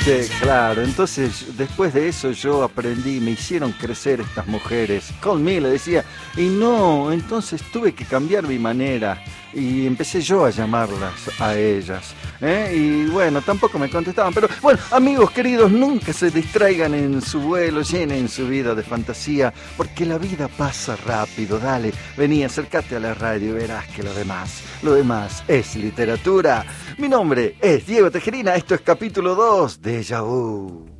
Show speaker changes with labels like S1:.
S1: Sí, claro. Entonces, después de eso yo aprendí, me hicieron crecer estas mujeres. Call me, le decía. Y no, entonces tuve que cambiar mi manera. Y empecé yo a llamarlas a ellas. Y bueno, tampoco me contestaban. Pero bueno, amigos queridos, nunca se distraigan en su vuelo, llenen su vida de fantasía, porque la vida pasa rápido. Dale, vení, acércate a la radio y verás que lo demás es literatura. Mi nombre es Diego Tejerina, esto es capítulo 2 de Déjà Vu.